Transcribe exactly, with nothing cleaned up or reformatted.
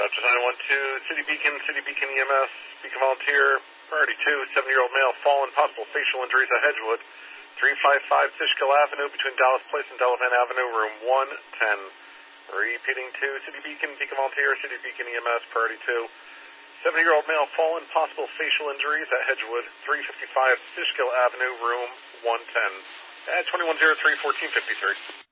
Dispatch nine one two, City Beacon, City Beacon E M S, Beacon Volunteer, priority two, seventy-year-old male, fallen, possible facial injuries at Hedgewood, three five five Fishkill Avenue, between Dallas Place and Delavan Avenue, room one ten. Repeating to City Beacon, Beacon Volunteer, City Beacon E M S, priority two, seventy-year-old male, fallen, possible facial injuries at Hedgewood, three fifty-five Fishkill Avenue, room one ten. At twenty-one oh three, fourteen fifty-three.